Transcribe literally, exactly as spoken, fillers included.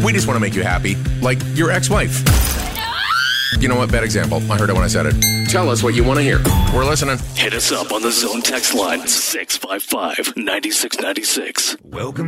We just want to make you happy, like your ex-wife. You know what? Bad example. I heard it when I said it. Tell us what you want to hear. We're listening. Hit us up on the Zone text line, six five five, nine six nine six. Welcome